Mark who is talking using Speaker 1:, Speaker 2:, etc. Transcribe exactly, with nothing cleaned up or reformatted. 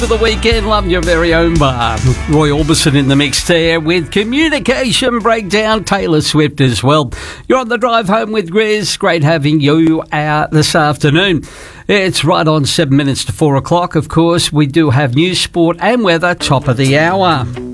Speaker 1: For the weekend, love your very own bar. Roy Orbison in the mix there with Communication Breakdown, Taylor Swift as well. You're on the drive home with Grizz. Great having you out this afternoon. It's right on seven minutes to four o'clock. Of course, we do have news, sport and weather, top of the hour.